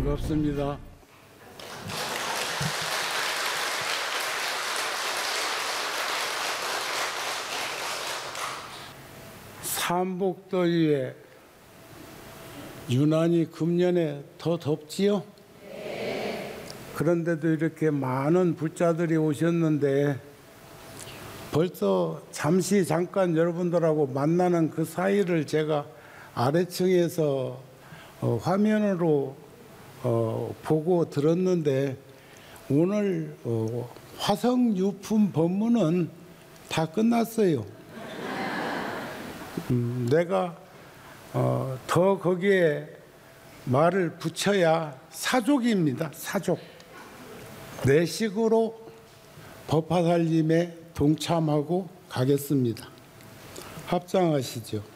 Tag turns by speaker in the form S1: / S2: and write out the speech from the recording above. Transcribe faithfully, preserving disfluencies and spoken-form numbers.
S1: 반갑습니다. 삼복더위에 유난히 금년에 더 덥지요? 네. 그런데도 이렇게 많은 불자들이 오셨는데 벌써 잠시 잠깐 여러분들하고 만나는 그 사이를 제가 아래층에서 어, 화면으로 어, 보고 들었는데 오늘 어, 화성유품 법문은 다 끝났어요. 음, 내가 어, 더 거기에 말을 붙여야 사족입니다. 사족. 내 식으로 법화살림에 동참하고 가겠습니다. 합장하시죠.